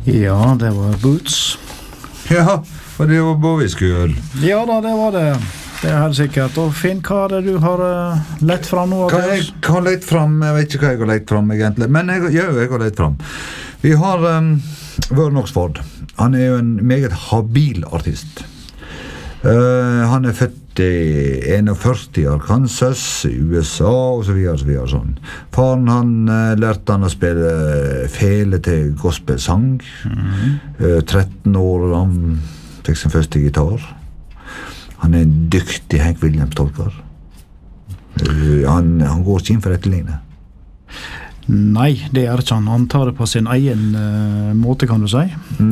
Ja, det var Boots. Ja, og det var Bowie-skull. Ja da, det var det. Det helt sikkert. Og Finn, hva er det du har lett fram nå? Hva jeg har lett fram? Jeg vet ikke hva jeg har lett fram egentlig, men jeg har lett fram. Vi har Vern Oxford. Han er jo en meget habil artist. Han er født i 41 i Arkansas, USA, og så videre, sånn. Faren han lærte han å spille fele til gospelsang. 13 år han fikk sin første gitar. Han er en dyktig Hank Williams-tolker. Han går ikke inn for etterligne. Nei, det er ikke han. Han tar det på sin egen måte, kan du si.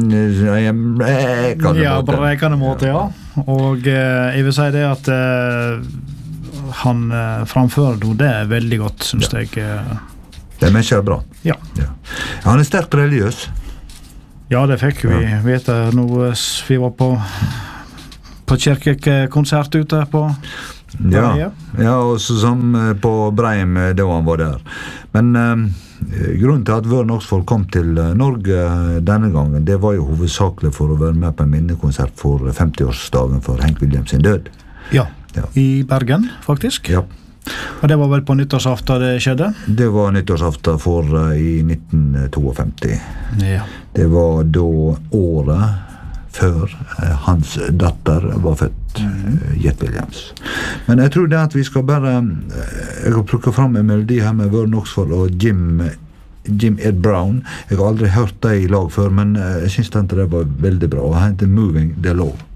Brekende måte, ja. Og jeg vil si det at han framfører det veldig godt, synes jeg. Det mennesket er bra. Ja. Han er sterkt religiøs. Ja, det fikk vi vite når vi var på kirkekonsert ute på Ja, og som på Breim da han var der. Men grunnen til at Vern Oxford kom til Norge denne gangen, det var jo hovedsakelig for å være med på en minnekonsert for 50-årsdagen for Hank Williams sin død. Ja, i Bergen faktisk. Ja. Og det var vel på nyttårsaften det skjedde? Det var nyttårsaften i 1952. Ja. Det var da året før hans datter var født, Jet Williams. Men jeg tror det at vi skal bare jeg har plukket frem en melodi her med Vern Oxford og Jim Ed Brown. Jeg har aldri hørt det i lag før, men jeg synes det var veldig bra. Han heter Moving the Law.